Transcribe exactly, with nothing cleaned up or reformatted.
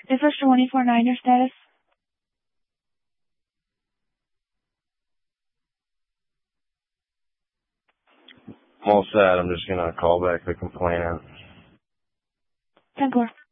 Is this twenty-four nine your status? I'm all set. I'm just going to call back the complainant. ten four.